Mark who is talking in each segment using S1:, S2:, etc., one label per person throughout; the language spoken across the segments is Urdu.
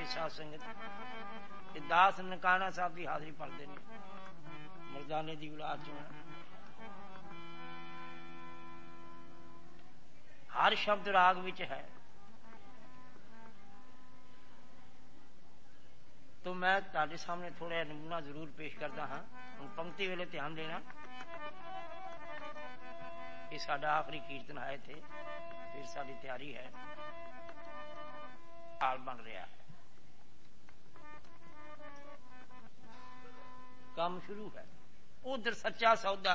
S1: ساتھ سنگت داس ننکانا صاحب کی حاضری پڑھتے ہیں مردانے کی اولاد چ ہر شبد راگ وچ ہے. تو میں تہاڈے سامنے تھوڑا نمونہ ضرور پیش کرتا ہاں. ہن پنکتی ویلے دھیان دینا یہ ساڈا آخری کیرتن آئے تھے پھر ساری تیاری ہے حال بن رہا ہے کام شروع ہے. ادھر سچا سودا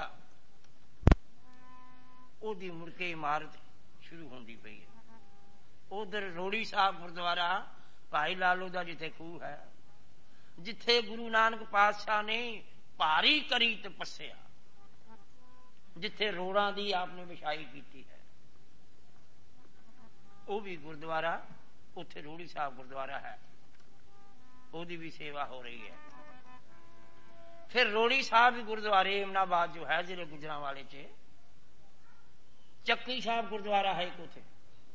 S1: او دی مڑ کے عمارت شروع ہوندی پئی ہے. ادھر روڑی صاحب گردوارا بھائی لالو دا جتھے خوہ ہے جتھے گرو نانک پادشاہ نے پاری کری تپسیا جتھے روڑاں دی آپ نے بچھائی کیتی ہے وہ بھی گردوارا اتھے روڑی صاحب گردوارا ہے وہ دی بھی سیوا ہو رہی ہے. پھر روڑی صاحب گردوارے امن آباد جو ہے ضلع گجرانوالے چ چکی صاحب گردوارا ہے ایک اتنے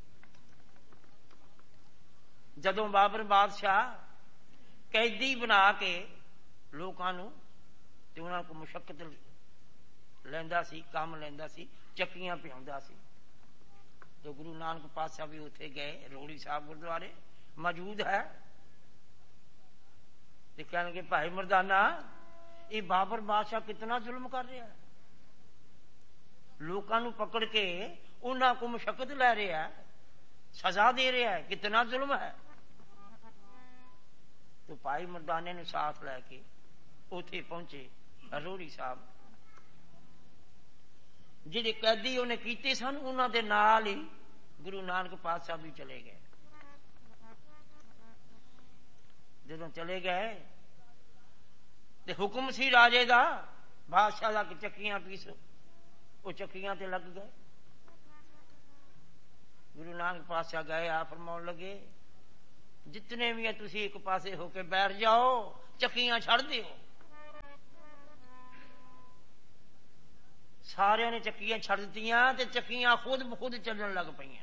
S1: جدوں بابر بادشاہ قیدی بنا کے لوکاں نوں تے انہاں کو مشقت لیندا سی کام لیندا سی چکیاں پیاوندا سی تو گرو نانک پادشاہ بھی اتنے گئے روڑی صاحب گردوارے موجود ہے تے کہن گے بھائی مردانہ یہ بابر بادشاہ کتنا ظلم کر رہا ہے لوکاں نوں پکڑ کے انہاں کو مشقت لے رہا ہے سزا دے رہا ہے کتنا ظلم ہے. تو بھائی مردانے نے ساتھ لے کے اوتھے پہنچے روڑی صاحب جڑے قیدی انہیں کیتے سن انہاں دے نال ہی گرو نانک پادشاہ بھی چلے گئے. جدوں چلے گئے تے حکم سی راجے دا بادشاہ دا کہ چکیاں پیسو وہ چکیاں تے لگ گئے. گرو نانک پادشاہ گئے آ فرماؤن لگے جتنے بھی ہیں تسی ایک پاسے ہو کے بیٹھ جاؤ چکیاں چھڑ دیو. سارے نے چکیاں چھڑ دتیاں تے چکیاں خود بخود چلن لگ پئیاں.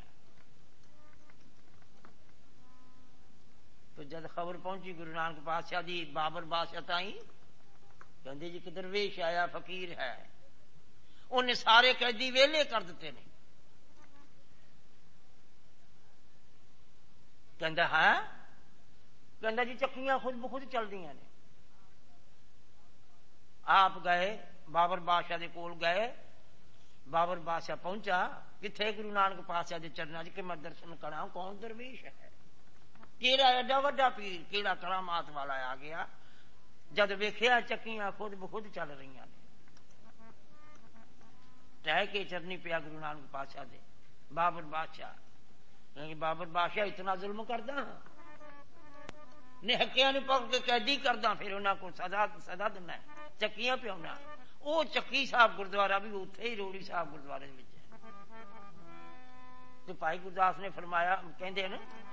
S1: تو جد خبر پہنچی گرو نانک پادشاہ دی بابر بادشاہ تائیں کہندے جی کہ درویش آیا فقیر ہے انہیں سارے قیدی ویلے کر دیتے نے. کہندا ہاں کہندا جی چکیاں خود بخود چل دیاں نے. آپ گئے بابر بادشاہ دے کول گئے بابر بادشاہ پہنچا کتھے گرو نانک پادشاہ دے چرناں وچ کہ میں درشن کراں کون درویش ہے کیڑا ایڈا وڈا پیر کیڑا کرامات والا آ گیا. جد ویکھیا چکیاں خود بخود چل رہی نے ٹہ کے چرنی پیا گرو نانک پادشاہ دے بابر بادشاہ بابر بادشاہ اتنا ظلم کردا نہکیاں نوں پکڑ کے قیدی کردا پھر انہاں کو سزا دینا چکیاں پیونا. وہ چکی صاحب گردوارا بھی اتنے ہی روڑی صاحب گردوارے وچ ہے. تو بھائی گرداس نے فرمایا کہندے نا